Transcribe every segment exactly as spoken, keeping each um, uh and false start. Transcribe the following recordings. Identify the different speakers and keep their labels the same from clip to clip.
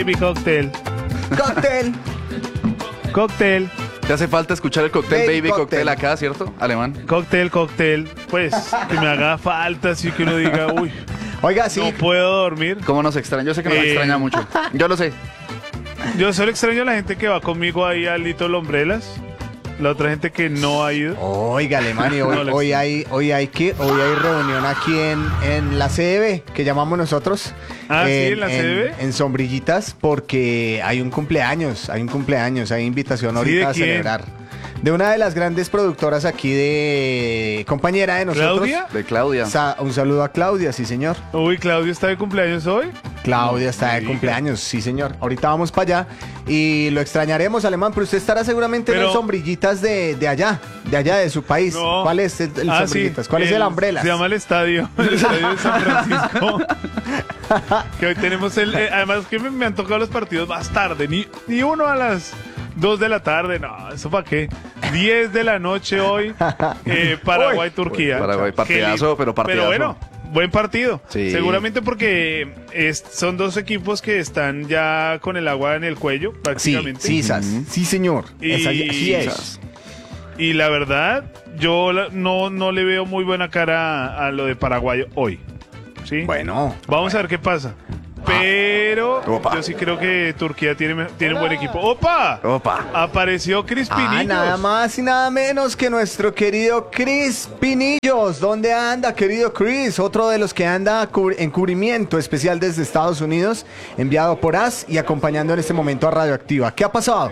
Speaker 1: Baby Cocktail.
Speaker 2: Cóctel.
Speaker 1: Cóctel.
Speaker 3: Te hace falta escuchar el cóctel
Speaker 2: Baby
Speaker 3: Baby
Speaker 2: Cocktail.
Speaker 3: Cocktail acá, ¿cierto? Alemán.
Speaker 1: Cóctel, cóctel. Pues que me haga falta, así que uno diga, uy,
Speaker 2: Oiga, sí.
Speaker 1: no puedo dormir.
Speaker 3: ¿Cómo nos extraña? Yo sé que nos
Speaker 1: Eh.
Speaker 3: extraña mucho. Yo lo sé.
Speaker 1: Yo solo extraño a la gente que va conmigo ahí al Little Umbrellas. La otra gente que no ha ido.
Speaker 2: Oiga, Alemán, y hoy,
Speaker 1: No, Alex.
Speaker 2: hoy hay, hoy hay que, hoy hay reunión aquí en, en la C D B, que llamamos nosotros.
Speaker 1: Ah, ¿sí? ¿En la C D B?
Speaker 2: En Sombrillitas, porque hay un cumpleaños, hay un cumpleaños, hay invitación
Speaker 1: ¿Sí,
Speaker 2: ahorita
Speaker 1: de
Speaker 2: a
Speaker 1: quién?
Speaker 2: celebrar. De una de las grandes productoras aquí de compañera de nosotros.
Speaker 1: ¿Claudia?
Speaker 3: De Claudia.
Speaker 2: Sa- un saludo a Claudia, sí señor.
Speaker 1: Uy, Claudio está de cumpleaños hoy.
Speaker 2: Claudia está de
Speaker 1: Sí.
Speaker 2: cumpleaños, sí señor. Ahorita vamos para allá y lo extrañaremos, Alemán, pero usted estará seguramente en
Speaker 1: Pero-
Speaker 2: el Sombrillitas de, de allá, de allá de su país.
Speaker 1: No.
Speaker 2: ¿Cuál es el, el
Speaker 1: Ah, sí.
Speaker 2: Sombrillitas? ¿Cuál es el Umbrella?
Speaker 1: Se llama el estadio, el estadio de San Francisco. Que hoy tenemos el. eh, además que me, me han tocado los partidos más tarde, ni, ni uno a las dos de la tarde, no, eso para qué. diez de la noche hoy, eh, Paraguay-Turquía.
Speaker 3: Paraguay,
Speaker 1: Qué
Speaker 3: partidazo,
Speaker 1: lindo.
Speaker 3: pero partidazo.
Speaker 1: Pero bueno, buen partido.
Speaker 3: Sí.
Speaker 1: Seguramente porque es- son dos equipos que están ya con el agua en el cuello,
Speaker 2: Sí,
Speaker 1: prácticamente.
Speaker 2: sí, sas.
Speaker 3: Ujú.
Speaker 2: Sí, señor.
Speaker 1: Y-
Speaker 2: Esa- así es.
Speaker 3: Sas.
Speaker 1: Y la verdad, yo la- no, no le veo muy buena cara a, a lo de Paraguay hoy. ¿Sí?
Speaker 2: Bueno,
Speaker 1: Vamos a ver qué pasa. Pero
Speaker 3: Opa.
Speaker 1: yo sí creo que Turquía tiene, tiene un buen equipo. ¡Opa!
Speaker 3: Opa.
Speaker 1: Apareció Crispinillos.
Speaker 2: ah, nada más y nada menos que nuestro querido Chris Pinillos. ¿Dónde anda, querido Chris? Otro de los que anda cub- en cubrimiento especial desde Estados Unidos, enviado por A S y acompañando en este momento a Radioactiva. ¿Qué ha pasado?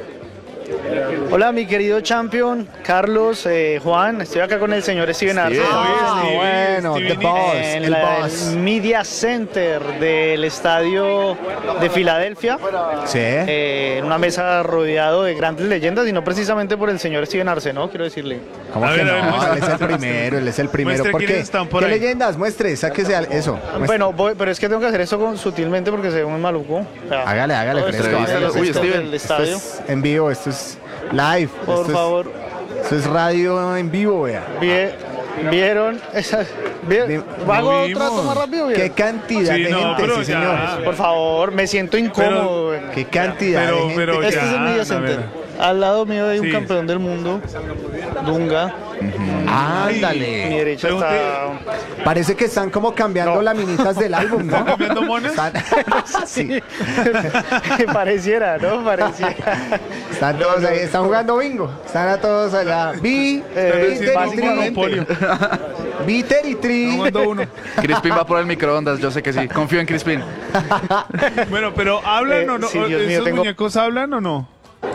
Speaker 4: Hola, mi querido champion, Carlos, eh, Juan, estoy acá con el señor Steven Arce.
Speaker 3: Steven.
Speaker 4: Estamos
Speaker 2: Ah,
Speaker 1: Stevie,
Speaker 2: bueno,
Speaker 1: Stevie
Speaker 2: the
Speaker 1: Nicks.
Speaker 2: boss,
Speaker 4: en
Speaker 2: el
Speaker 4: la-
Speaker 2: boss.
Speaker 4: el Media Center del estadio de Filadelfia,
Speaker 2: Sí.
Speaker 4: eh, en una mesa rodeado de grandes leyendas y no precisamente por el señor Steven Arce, ¿no? Quiero decirle.
Speaker 2: ¿Cómo
Speaker 1: A
Speaker 2: que
Speaker 1: ver, a ver,
Speaker 2: no?
Speaker 1: muestre.
Speaker 2: Él es el primero, él es el primero.
Speaker 1: Muestre
Speaker 2: ¿Por
Speaker 1: quiénes
Speaker 2: qué?
Speaker 1: están por
Speaker 2: ¿Qué
Speaker 1: ahí.
Speaker 2: leyendas? Muestre, sáquese al- eso. Muestre.
Speaker 4: Bueno, voy, pero es que tengo que hacer eso con- sutilmente porque se ve muy maluco. O sea,
Speaker 2: Hágale, hágale,
Speaker 4: todo esto
Speaker 2: fresco,
Speaker 4: es
Speaker 3: hágale.
Speaker 4: el
Speaker 3: Uy,
Speaker 4: césped
Speaker 3: Steven,
Speaker 4: del
Speaker 2: Esto
Speaker 4: estadio.
Speaker 2: es en vivo, esto es live.
Speaker 4: Por
Speaker 2: esto es-
Speaker 4: favor,
Speaker 2: Esto es radio en vivo, vea.
Speaker 4: vie- ¿vieron esas? ¿Vie-
Speaker 2: Vi-
Speaker 4: ¿Hago
Speaker 1: no
Speaker 4: otro
Speaker 1: vimos.
Speaker 4: dato más rápido?
Speaker 2: Qué
Speaker 4: ¿vieron?
Speaker 2: cantidad
Speaker 1: Sí,
Speaker 2: de
Speaker 1: no,
Speaker 2: gente,
Speaker 1: pero
Speaker 2: sí,
Speaker 1: ya.
Speaker 2: señor.
Speaker 4: Por favor, me siento incómodo. güey.
Speaker 2: Qué cantidad
Speaker 1: Pero-
Speaker 2: de gente.
Speaker 1: pero
Speaker 4: Este
Speaker 1: ya,
Speaker 4: es el Media
Speaker 1: a
Speaker 4: Center.
Speaker 1: ver.
Speaker 4: Al lado mío hay un
Speaker 1: Sí.
Speaker 4: campeón del mundo, Dunga. Mi
Speaker 2: Ándale.
Speaker 4: derecha
Speaker 1: Pregunte-
Speaker 4: está...
Speaker 2: Parece que están como cambiando
Speaker 4: No.
Speaker 2: laminitas del álbum, ¿no?
Speaker 1: cambiando monas?
Speaker 2: Están, sí,
Speaker 4: Pareciera, ¿no? Pareciera.
Speaker 2: están todos ahí, están jugando bingo. Están a todos allá. Vi,
Speaker 4: Eh,
Speaker 2: vi,
Speaker 4: sí,
Speaker 2: teri,
Speaker 4: básicamente.
Speaker 2: tri. Vi, teri, tri.
Speaker 1: Mando uno.
Speaker 3: Crispin va por el microondas, yo sé que sí. Confío en Crispin.
Speaker 1: Bueno, pero ¿hablan
Speaker 4: Eh,
Speaker 1: o no?
Speaker 4: sí, Dios mío,
Speaker 1: ¿Esos
Speaker 4: tengo-
Speaker 1: muñecos hablan o no?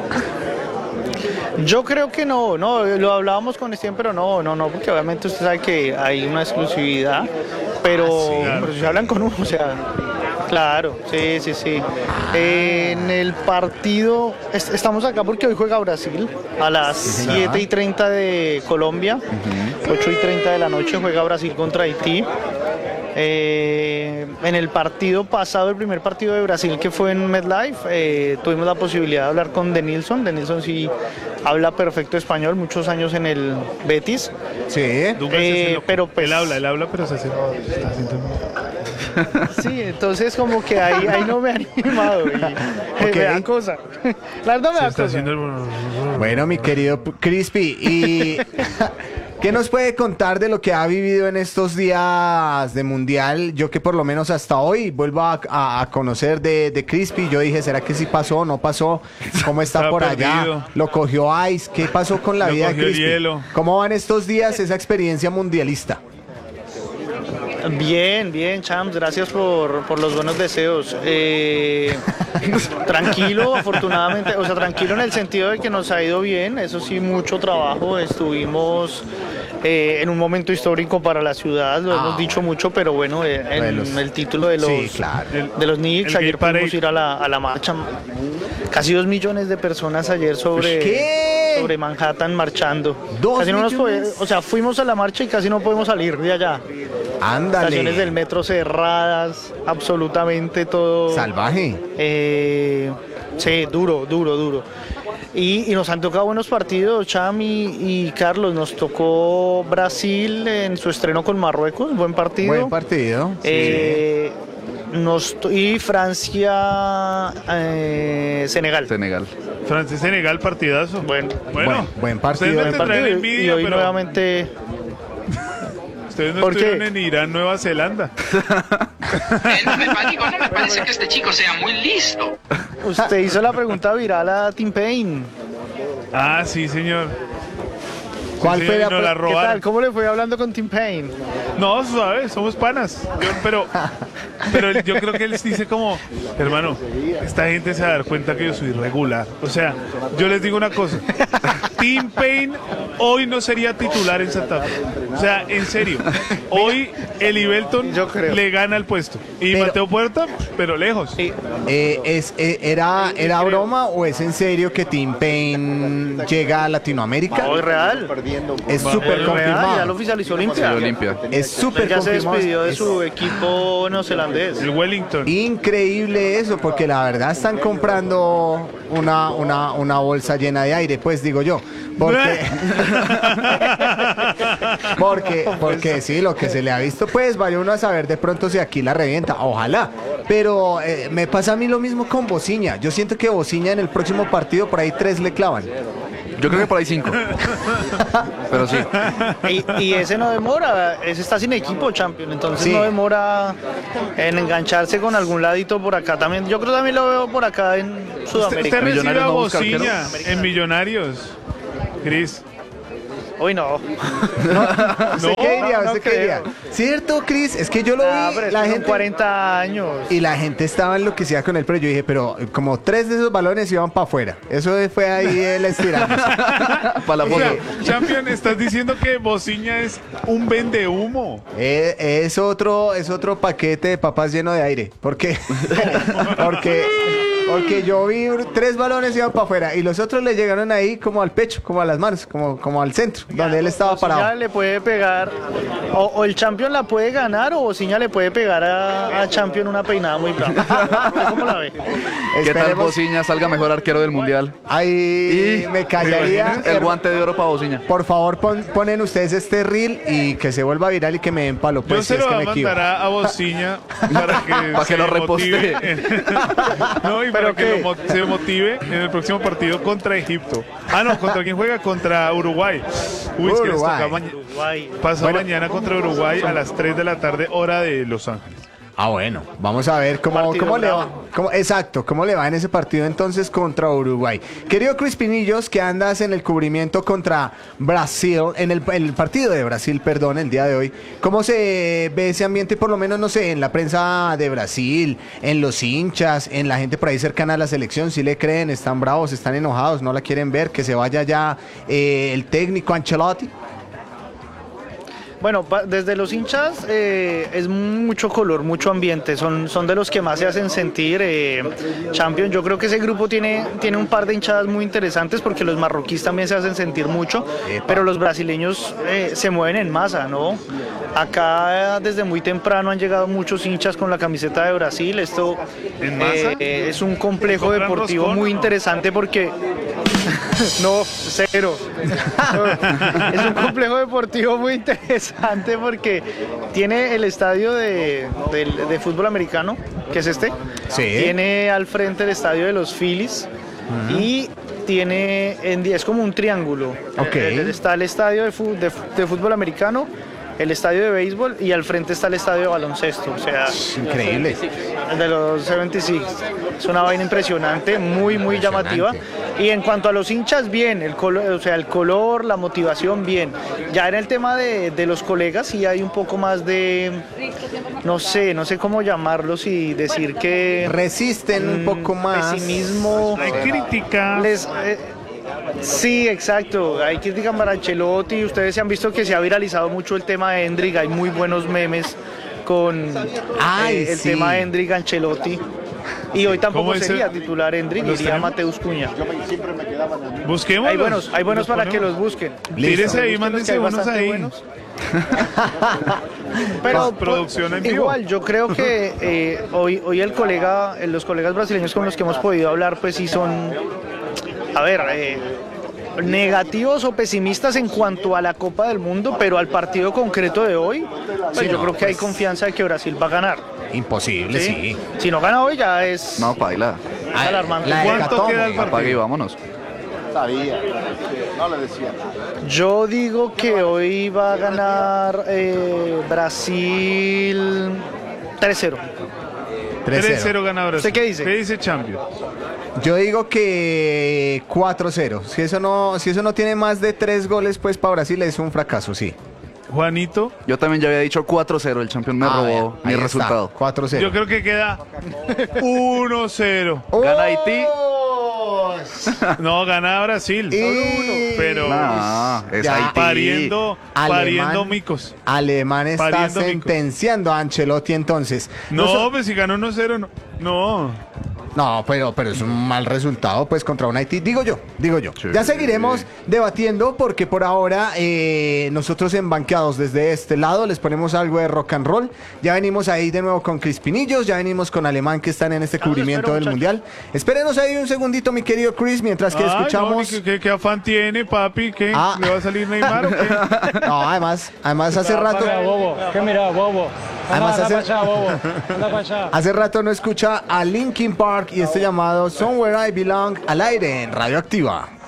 Speaker 4: Yo creo que no, no, lo hablábamos con Steven, pero no, no, no, porque obviamente usted sabe que hay una exclusividad, pero,
Speaker 1: claro.
Speaker 4: pero si hablan con uno, o sea, claro, sí, sí, sí. En el partido, es- estamos acá porque hoy juega Brasil a las
Speaker 2: señor.
Speaker 4: siete y treinta de Colombia, ocho y treinta de la noche juega Brasil contra Haití. Eh, en el partido pasado, el primer partido de Brasil que fue en MetLife, eh, tuvimos la posibilidad de hablar con Denilson. Denilson sí habla perfecto español, muchos años en el Betis.
Speaker 2: Sí.
Speaker 1: Douglas es
Speaker 4: Eh,
Speaker 1: el loco.
Speaker 4: pero pues-
Speaker 1: Él habla, él habla, pero se hace... está haciendo-
Speaker 4: Sí, entonces como que ahí, ahí no me ha animado y
Speaker 2: Ok.
Speaker 4: me da cosa. La verdad me
Speaker 1: Se
Speaker 4: da
Speaker 1: está
Speaker 4: cosa.
Speaker 1: haciendo el...
Speaker 2: Bueno, mi querido P- Crispy, ¿y qué nos puede contar de lo que ha vivido en estos días de Mundial? Yo que por lo menos hasta hoy vuelvo a, a- a conocer de, de Crispy. Yo dije, ¿será que sí pasó? ¿No pasó? ¿Cómo está
Speaker 1: Está
Speaker 2: por
Speaker 1: perdido.
Speaker 2: allá? ¿Lo cogió Ice? ¿Qué pasó con la
Speaker 1: Lo
Speaker 2: vida de
Speaker 1: cogió el
Speaker 2: Crispy?
Speaker 1: hielo.
Speaker 2: ¿Cómo van estos días esa experiencia mundialista?
Speaker 4: Bien, bien, Champs, gracias por, por los buenos deseos. Eh, tranquilo, afortunadamente, o sea, tranquilo en el sentido de que nos ha ido bien, eso sí, mucho trabajo. Estuvimos eh, en un momento histórico para la ciudad, lo
Speaker 2: Ah,
Speaker 4: hemos dicho mucho, pero bueno, eh, en
Speaker 2: De los-
Speaker 4: el título de los,
Speaker 2: Sí, claro.
Speaker 4: de los Knicks,
Speaker 1: el
Speaker 4: ayer
Speaker 1: Gay Parade.
Speaker 4: pudimos ir a la, a la marcha. Casi dos millones de personas ayer sobre,
Speaker 2: ¿Qué?
Speaker 4: sobre Manhattan marchando.
Speaker 2: ¿Dos
Speaker 4: Casi no nos
Speaker 2: millones?
Speaker 4: pode- o sea, fuimos a la marcha y casi no podemos salir de allá. Estaciones del
Speaker 2: Ándale.
Speaker 4: metro cerradas, absolutamente todo.
Speaker 2: Salvaje.
Speaker 4: Eh, sí, duro, duro, duro. Y, y nos han tocado buenos partidos, Cham y, y Carlos. Nos tocó Brasil en su estreno con Marruecos, buen partido.
Speaker 2: Buen partido.
Speaker 4: Eh, No estoy- y Francia, eh, Senegal.
Speaker 3: Senegal.
Speaker 1: Francia-Senegal, partidazo.
Speaker 4: Bueno,
Speaker 1: Bueno,
Speaker 2: Buen- buen partido,
Speaker 1: Ustedes me
Speaker 2: buen
Speaker 1: tendrán
Speaker 4: partido, y-
Speaker 1: envidia,
Speaker 4: y hoy
Speaker 1: pero
Speaker 4: nuevamente.
Speaker 1: ustedes no
Speaker 4: ¿Por qué?
Speaker 1: estuvieron en Irán, Nueva Zelanda.
Speaker 5: Eh, no, me, pa- digo, no me parece que este chico sea muy listo.
Speaker 4: Usted hizo la pregunta viral a Tim Payne.
Speaker 1: Ah, sí, señor.
Speaker 2: ¿Cuál
Speaker 1: Sí,
Speaker 2: fue la
Speaker 1: nos
Speaker 2: pre-
Speaker 1: la
Speaker 4: ¿Qué
Speaker 1: robaron.
Speaker 4: tal? ¿Cómo le fue hablando con Tim Payne?
Speaker 1: No, suave, somos panas. Yo- pero, pero él- yo creo que él dice como, hermano, esta gente se va a dar cuenta que yo soy regular. O sea, yo les digo una cosa. Tim Payne hoy no sería titular en Santa Fe. O sea, en serio. Hoy el Ibelton
Speaker 4: Yo creo.
Speaker 1: le gana el puesto. Y
Speaker 2: Pero-
Speaker 1: Mateo Puerta, pero lejos.
Speaker 4: Sí.
Speaker 2: Eh, es, eh, era, ¿Era broma o es en serio que Tim Payne llega a Latinoamérica?
Speaker 4: Hoy real.
Speaker 2: Es
Speaker 1: Va.
Speaker 2: súper
Speaker 4: Hoy real, ya
Speaker 2: confirmado.
Speaker 4: lo oficializó
Speaker 3: Sí,
Speaker 4: Olimpia.
Speaker 3: Olimpia.
Speaker 2: Es súper
Speaker 4: Ya se
Speaker 2: confirmado.
Speaker 4: despidió de
Speaker 2: Es
Speaker 4: su equipo neozelandés.
Speaker 1: El Wellington.
Speaker 2: increíble eso, porque la verdad están comprando una, una, una bolsa llena de aire, pues digo yo. Porque, porque, porque sí, lo que se le ha visto, pues vaya uno a saber de pronto si aquí la revienta, ojalá. Pero eh, me pasa a mí lo mismo con Bociña. Yo siento que Bociña en el próximo partido por ahí tres le clavan.
Speaker 3: Yo creo que por ahí cinco. Pero sí.
Speaker 4: Y, y ese no demora, ese está sin equipo, Champion, entonces
Speaker 2: Sí.
Speaker 4: no demora en engancharse con algún ladito por acá también. Yo creo que también lo veo por acá en
Speaker 1: Usted,
Speaker 4: Sudamérica.
Speaker 1: usted recibe
Speaker 3: Millonarios
Speaker 1: a
Speaker 3: no busca
Speaker 1: Bociña
Speaker 3: arquero.
Speaker 1: en Millonarios. Cris.
Speaker 4: Uy, no.
Speaker 2: ¿Usted
Speaker 1: No,
Speaker 2: qué diría?
Speaker 4: no, no
Speaker 2: ¿Usted qué
Speaker 4: creo.
Speaker 2: diría? ¿Cierto, Cris? Es que yo lo vi,
Speaker 4: Ah, pero
Speaker 2: la
Speaker 4: son
Speaker 2: gente...
Speaker 4: cuarenta años.
Speaker 2: Y la gente estaba enloquecida con él, pero yo dije, pero como tres de esos balones iban para afuera. Eso fue ahí el estirándose.
Speaker 3: Para la
Speaker 1: O
Speaker 3: foto.
Speaker 1: sea, Champion, estás diciendo que Bociña es un vende humo.
Speaker 2: Eh, es otro, es otro paquete de papas lleno de aire. ¿Por qué? porque, porque yo vi tres balones iban para afuera y los otros le llegaron ahí como al pecho, como a las manos, como, como al centro, donde él estaba
Speaker 4: Bociña
Speaker 2: parado.
Speaker 4: le puede pegar, o, o el Champion la puede ganar, o Bociña le puede pegar a, a Champion una peinada muy brava. ¿Cómo la ve?
Speaker 3: ¿Qué tal
Speaker 2: Esperemos-
Speaker 3: Bociña salga mejor arquero del mundial?
Speaker 2: Ahí me callaría.
Speaker 3: El guante de oro para Bociña.
Speaker 2: Por favor, pon- ponen ustedes este reel y que se vuelva viral y que me den palo.
Speaker 1: Yo
Speaker 2: Pues, si
Speaker 1: se
Speaker 2: es
Speaker 1: lo
Speaker 2: que
Speaker 1: voy
Speaker 2: me
Speaker 1: a
Speaker 2: equivoco.
Speaker 1: mandar a, a Bociña para que,
Speaker 3: Para que
Speaker 1: se
Speaker 3: lo
Speaker 1: motive. No, y para
Speaker 4: ¿Pero
Speaker 1: que
Speaker 4: qué?
Speaker 1: lo mo- se motive en el próximo partido contra Egipto. Ah, no, ¿contra quién juega? Contra Uruguay. Uy, es que les toca
Speaker 2: Uruguay.
Speaker 1: mañana.
Speaker 4: Guay.
Speaker 1: Pasado mañana contra Uruguay a las tres de la tarde, hora de Los Ángeles.
Speaker 2: Ah, bueno, vamos a ver cómo,
Speaker 4: Partido
Speaker 2: cómo le va.
Speaker 4: bravo.
Speaker 2: cómo- exacto, cómo le va en ese partido entonces contra Uruguay. Querido Crispinillos, que andas en el cubrimiento contra Brasil, en el, en el partido de Brasil, perdón, el día de hoy. ¿Cómo se ve ese ambiente, por lo menos, no sé, en la prensa de Brasil, en los hinchas, en la gente por ahí cercana a la selección? ¿Si le creen? ¿Están bravos? ¿Están enojados? ¿No la quieren ver? ¿Que se vaya ya eh, el técnico Ancelotti?
Speaker 4: Bueno, pa- desde los hinchas eh, es mucho color, mucho ambiente, son, son de los que más se hacen sentir. Eh, Champions, yo creo que ese grupo tiene, tiene un par de hinchadas muy interesantes porque los marroquíes también se hacen sentir mucho,
Speaker 2: Epa.
Speaker 4: pero los brasileños eh, se mueven en masa, ¿no? Acá eh, desde muy temprano han llegado muchos hinchas con la camiseta de Brasil, esto
Speaker 1: ¿En masa?
Speaker 4: eh, es un complejo
Speaker 1: ¿Compran
Speaker 4: deportivo
Speaker 1: roscón
Speaker 4: muy
Speaker 1: o no?
Speaker 4: interesante porque... No, cero. Es un complejo deportivo muy interesante porque tiene el estadio de, del- de fútbol americano, que es este.
Speaker 2: Sí.
Speaker 4: Tiene al frente el estadio de los Phillies y tiene, en- es como un triángulo.
Speaker 2: Ok.
Speaker 4: Eh, Está el estadio de, fu- de fu- de fútbol americano, el estadio de béisbol y al frente está el estadio de baloncesto. O sea,
Speaker 2: Increíble.
Speaker 4: el de los setenta y seis. Es una vaina impresionante, muy, muy llamativa. Y en cuanto a los hinchas, bien, el color, o sea, el color, la motivación, bien. Ya en el tema de, de los colegas, sí hay un poco más de, no sé, no sé cómo llamarlos y decir que...
Speaker 2: Resisten un
Speaker 4: mm,
Speaker 2: poco más.
Speaker 4: Pesimismo.
Speaker 1: Hay crítica.
Speaker 4: Les, eh, sí, exacto. Hay crítica para Ancelotti. Ustedes se han visto que se ha viralizado mucho el tema de Endrick. Hay muy buenos memes con
Speaker 2: Ay,
Speaker 4: eh, el
Speaker 2: sí.
Speaker 4: tema de Endrick Ancelotti. Y hoy tampoco
Speaker 1: ¿Cómo es
Speaker 4: sería
Speaker 1: el-
Speaker 4: titular Endrick,
Speaker 1: ¿Los
Speaker 4: iría
Speaker 1: tenemos?
Speaker 4: Mateus Cuña.
Speaker 1: Busquemos.
Speaker 4: Hay buenos, hay buenos para que los busquen.
Speaker 1: Tírese ahí,
Speaker 4: Búsquenlos, que
Speaker 1: mándense
Speaker 4: hay
Speaker 1: unos
Speaker 4: bastante
Speaker 1: ahí.
Speaker 4: buenos. Pero
Speaker 1: Postproducción en
Speaker 4: pues,
Speaker 1: vivo.
Speaker 4: igual, yo creo que eh, hoy, hoy el colega, eh, los colegas brasileños con los que hemos podido hablar, pues sí son, a ver, eh, negativos o pesimistas en cuanto a la Copa del Mundo, pero al partido concreto de hoy, pues yo creo que hay confianza de que Brasil va a ganar.
Speaker 2: imposible, sí.
Speaker 4: Si no gana hoy ya es
Speaker 3: No, paila.
Speaker 2: Ah,
Speaker 4: alarmante.
Speaker 2: la
Speaker 1: ¿Cuánto
Speaker 2: hecatombe.
Speaker 1: queda el partido?
Speaker 3: Apague y vámonos.
Speaker 4: Yo digo que hoy va a ganar eh, Brasil tres cero.
Speaker 2: tres
Speaker 1: tres
Speaker 2: cero.
Speaker 1: cero gana Brasil.
Speaker 4: ¿Usted qué dice?
Speaker 1: ¿Qué dice Champions?
Speaker 2: Yo digo que cuatro cero. Si eso no, si eso no tiene más de tres goles, pues para Brasil es un fracaso, sí.
Speaker 1: Juanito,
Speaker 3: Yo también ya había dicho cuatro cero. El campeón me
Speaker 2: Ah,
Speaker 3: robó
Speaker 2: vea,
Speaker 3: mi
Speaker 2: ahí está,
Speaker 3: resultado.
Speaker 2: cuatro cero.
Speaker 1: yo creo que queda uno cero.
Speaker 3: Gana Haití.
Speaker 1: No, gana Brasil.
Speaker 2: Y-
Speaker 1: Pero
Speaker 3: No, es
Speaker 2: Ya.
Speaker 3: Haití.
Speaker 1: pariendo,
Speaker 2: Alemán.
Speaker 1: pariendo micos.
Speaker 2: Alemán está
Speaker 1: Pariendo micos.
Speaker 2: sentenciando a Ancelotti entonces.
Speaker 1: No,
Speaker 2: Noso-
Speaker 1: pues si ganó uno cero, no. No.
Speaker 2: No, pero, pero es un mal resultado pues contra un Haití, digo yo, digo yo. Ya seguiremos debatiendo porque por ahora eh, nosotros en Banqueados desde este lado les ponemos algo de rock and roll. Ya venimos ahí de nuevo con Crispinillos, ya venimos con Alemán que están en este
Speaker 4: Ya los
Speaker 2: cubrimiento
Speaker 4: espero,
Speaker 2: del
Speaker 4: muchachos.
Speaker 2: Mundial. Espérenos ahí un segundito mi querido Chris mientras que
Speaker 1: Ay,
Speaker 2: escuchamos...
Speaker 1: no, ¿qué, qué- qué afán tiene, papi? ¿Qué?
Speaker 2: Ah.
Speaker 1: ¿Le va a salir Neymar o qué?
Speaker 2: No, además, además hace rato...
Speaker 6: Mira, bobo. ¿Qué mira, bobo?
Speaker 2: Además,
Speaker 6: Anda, anda
Speaker 2: hace-
Speaker 6: para allá, bobo. Anda para allá.
Speaker 2: Hace rato no escucha a Linkin Park y este llamado Somewhere I Belong al aire en Radioactiva.